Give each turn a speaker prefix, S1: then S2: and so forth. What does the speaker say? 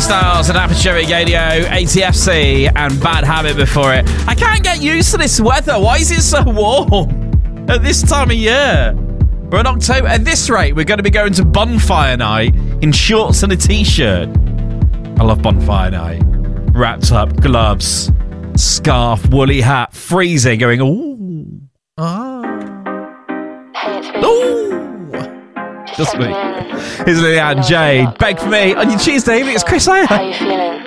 S1: Styles and Aperture Radio, ATFC and Bad Habit before it. I can't get used to this weather. Why is it so warm at this time of year? We're in October. At this rate, we're going to be going to bonfire night in shorts and a t-shirt. I love bonfire night. Wrapped up, gloves, scarf, woolly hat, freezing, going, ooh. Ah. Ooh. Just me. Here's Lily and Jade. Beg for me on your Tuesday evening. It's Chris Ayer.
S2: How you feeling?